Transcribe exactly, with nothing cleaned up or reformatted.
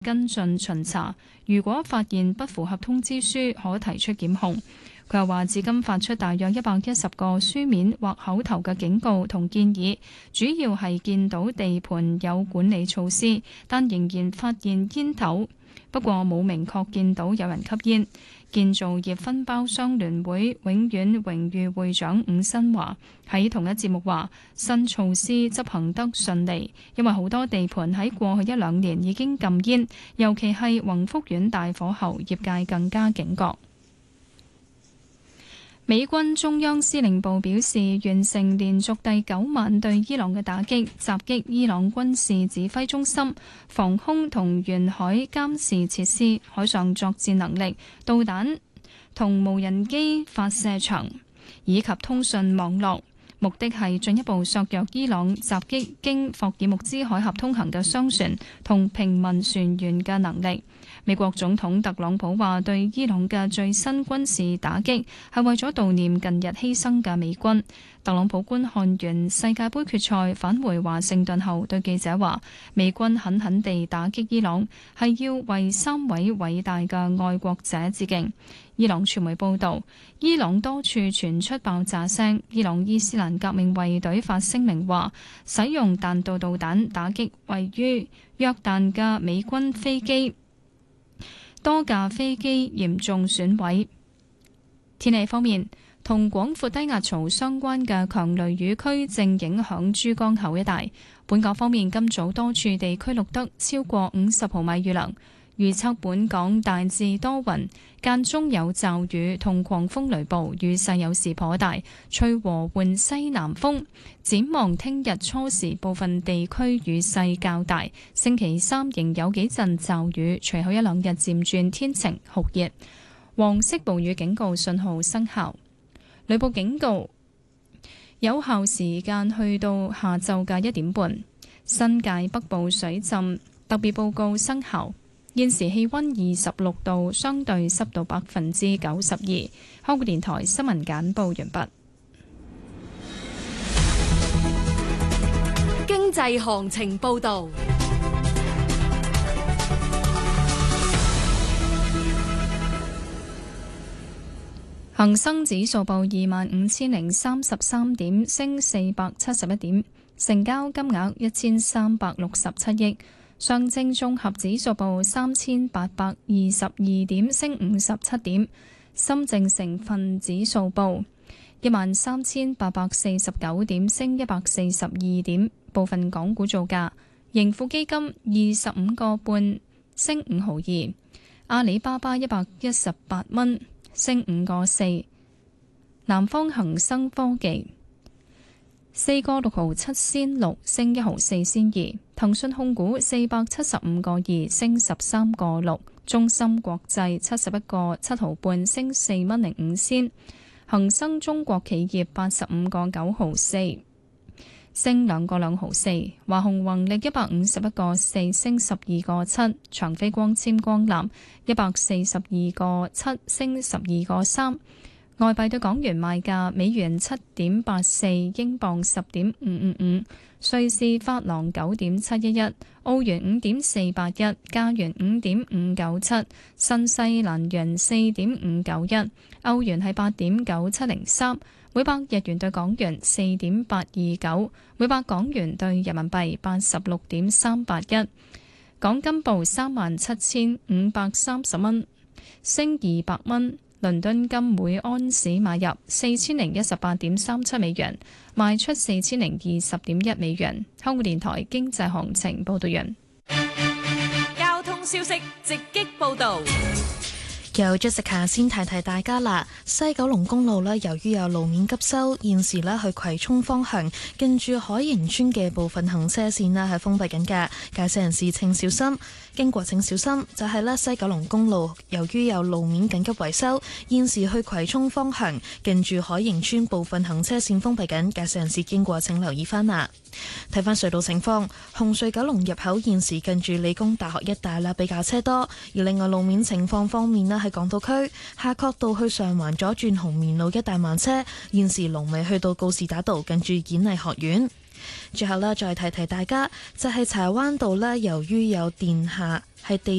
跟進巡查，如果發現不符合通知書，可提出檢控。佢又話，至今發出大約一百一十個書面或口頭嘅警告同建議，主要係見到地盤有管理措施，但仍然發現煙頭，不過冇明確見到有人吸煙。建造業分包商聯會永遠榮譽會長伍新華喺同一節目話，新措施執行得順利，因為好多地盤喺過去一兩年已經禁煙，尤其係宏福苑大火後，業界更加警覺。美軍中央司令部表示，完成連續第九晚對伊朗嘅打擊，襲擊伊朗軍事指揮中心、防空同沿海監視設施、海上作戰能力、導彈同無人機發射場以及通訊網絡，目的係進一步削弱伊朗襲擊經霍爾木茲海峽通行嘅商船同平民船員嘅能力。美國總統特朗普話，對伊朗嘅最新軍事打擊係為咗悼念近日犧牲嘅美軍。特朗普觀看完世界盃決賽返回華盛頓後，對記者話，美軍狠狠地打擊伊朗，係要為三位偉大嘅愛國者致敬。伊朗傳媒報道，伊朗多處傳出爆炸聲。伊朗伊斯蘭革命衛隊發聲明話，使用彈道導彈打擊位於約旦嘅美軍飛機，多架飛機嚴重損毀。天氣方面，同廣闊低壓槽相關嘅強雷雨區正影響珠江口一帶。本港方面，今早多處地區錄得超過五十毫米雨量。預測本港大致多雲，間中有驟雨同狂風雷暴，雨勢有時頗大，吹和緩西南風。展望聽日初時部分地區雨勢較大，星期三仍有幾陣驟雨，隨後一兩日漸轉天晴酷熱。黃色暴雨警告信號生效，雷暴警告有效時間去到下晝嘅一點半。新界北部水浸特別報告生效。現時氣溫二十六度，相對濕度百分之九十二。香港電台新聞簡報完畢。 經濟行情報道。 恒生指數報二萬五千零三十三點，升四百七十一點，成交金額一千三百六十七億。上證綜合指數報三千八百二十二點，升五十七點。深證成分指數報一萬三千八百四十九點，升一百四十二點。部分港股造價：盈富基金二十五個半，升五毫二；阿里巴巴一百一十八蚊，升五個四；南方恒生科技四個六毫七仙六，升一毫四仙二；騰訊控股四百七十五個二，升十三個六；中芯國際七十一個七毫半，升四蚊零五仙；恒生中國企業八十五個九毫四，升兩個兩毫四；華虹宏力一百五十一個四，升十二個七；長飛光纖光纜一百四十二個七，升十二個三。外幣對港元賣價：美元七點八四，英鎊十點五五五，瑞士法郎九點七一一，澳元五點四八一，加元五點五九七，新西蘭元四點五九一，歐元係八點九七零三，每百日元對港元四點八二九，每百港元對人民幣八十六點三八一。港金報三萬七千五百三十蚊，升二百蚊。倫敦金每安士買入四千零一十八點三七美元，賣出四千零二十點一美元。香港電台經濟行情報道完。 交通消息直擊報道。 由 Jessica 先提提大家啦，西九龍公路呢，由於有路面急修，現時呢去葵涌方向近住海盈村嘅部分行車線呢係封閉緊嘅，駕駛人士請小心，經過請小心。就係呢西九龍公路，由於有路面緊急維修，現時去葵涌方向近住海盈村部分行車線封閉緊，駕駛人士經過請留意翻啦。睇翻隧道情況，紅隧九龍入口現時近住理工大學一帶啦，比較車多。而另外路面情況方面呢，喺港島區夏慤道去上環左轉紅棉路一帶慢車，現時龍尾去到告士打道近住演藝學院。 最後呢，再提提大家，就係柴灣道呢，由於有電下係地